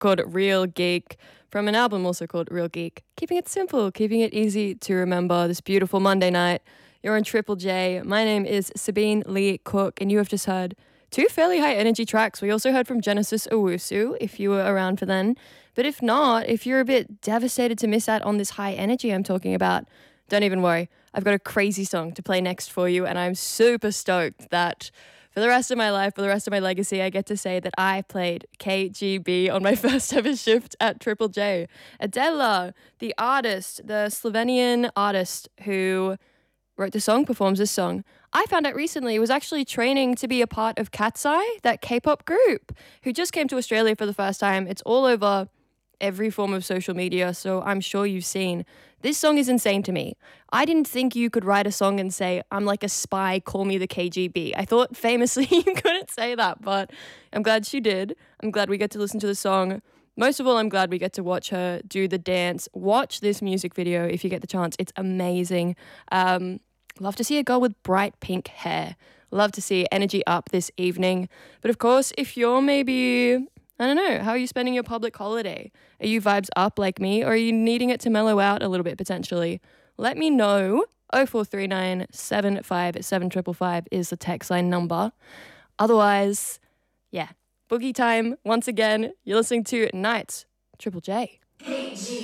called Real Geek from an album also called Real Geek. Keeping it simple, keeping it easy to remember this beautiful Monday night. You're on Triple J. My name is Sabine Lee Cook, and you have just heard two fairly high energy tracks. We also heard from Genesis Owusu, if you were around for then. But if not, if you're a bit devastated to miss out on this high energy I'm talking about, don't even worry. I've got a crazy song to play next for you, and I'm super stoked that for the rest of my life, for the rest of my legacy, I get to say that I played KGB on my first ever shift at Triple J. Adela, the artist, the Slovenian artist who wrote the song, performs this song, I found out recently was actually training to be a part of Cat's Eye, that K-pop group, who just came to Australia for the first time. It's all over every form of social media, so I'm sure you've seen. This song is insane to me. I didn't think you could write a song and say, I'm like a spy, call me the KGB. I thought famously you couldn't say that, but I'm glad she did. I'm glad we get to listen to the song. Most of all, I'm glad we get to watch her do the dance. Watch this music video if you get the chance. It's amazing. Love to see a girl with bright pink hair. Love to see energy up this evening. But of course, if you're maybe, I don't know, how are you spending your public holiday? Are you vibes up like me, or are you needing it to mellow out a little bit potentially? Let me know. 0439 757 is the text line number. Otherwise, yeah, boogie time once again. You're listening to Nights, Triple J.